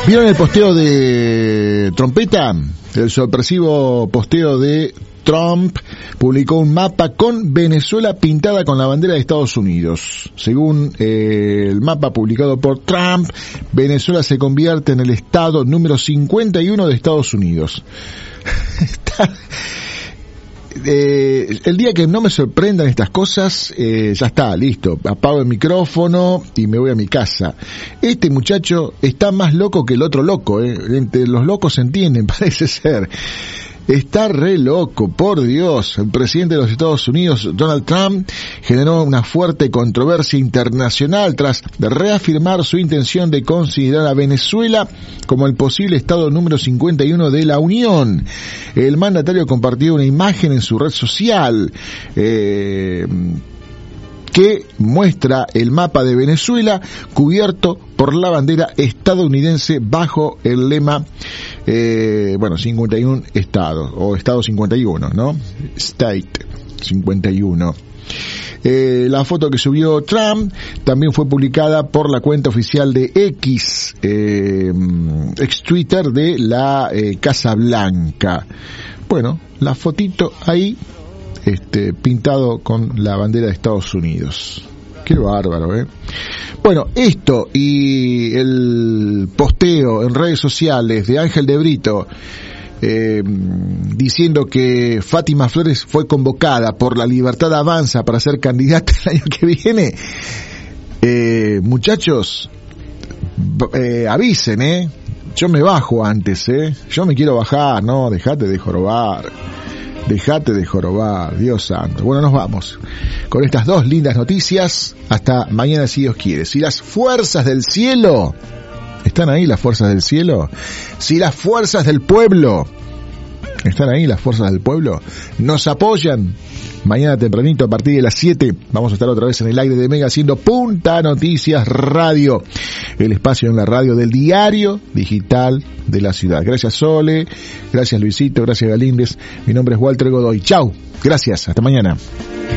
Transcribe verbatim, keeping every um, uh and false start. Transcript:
¿Vieron el posteo de Trompeta? El sorpresivo posteo de Trump publicó un mapa con Venezuela pintada con la bandera de Estados Unidos. Según eh, el mapa publicado por Trump, Venezuela se convierte en el estado número cincuenta y uno de Estados Unidos. Está... Eh, el día que no me sorprendan estas cosas, eh, ya está, listo, apago el micrófono y me voy a mi casa. Este muchacho está más loco que el otro loco, eh. Entre los locos se entienden, parece ser. Está re loco, por Dios. El presidente de los Estados Unidos, Donald Trump, generó una fuerte controversia internacional tras reafirmar su intención de considerar a Venezuela como el posible estado número cincuenta y uno de la Unión. El mandatario compartió una imagen en su red social eh, que muestra el mapa de Venezuela cubierto por la bandera estadounidense bajo el lema eh, bueno, cincuenta y uno estados, o estado cincuenta y uno, ¿no? State cincuenta y uno. Eh, la foto que subió Trump también fue publicada por la cuenta oficial de X, eh, ex Twitter de la eh, Casa Blanca. Bueno, la fotito ahí, este, pintado con la bandera de Estados Unidos. Qué bárbaro, ¿eh? Bueno, esto y el posteo en redes sociales de Ángel de Brito eh, diciendo que Fátima Flores fue convocada por La Libertad Avanza para ser candidata el año que viene. Eh, muchachos, eh, avisen, ¿eh? Yo me bajo antes, ¿eh? Yo me quiero bajar, no, dejate de jorobar. Dejate de jorobar, Dios santo. Bueno, nos vamos con estas dos lindas noticias. Hasta mañana, si Dios quiere. Si las fuerzas del cielo, ¿están ahí las fuerzas del cielo? Si las fuerzas del pueblo, ¿están ahí las fuerzas del pueblo? Nos apoyan. Mañana tempranito, a partir de las siete, vamos a estar otra vez en el aire de Mega haciendo Punta Noticias Radio, el espacio en la radio del diario digital de la ciudad. Gracias Sole, gracias Luisito, gracias Galíndez. Mi nombre es Walter Godoy. Chau, gracias, hasta mañana.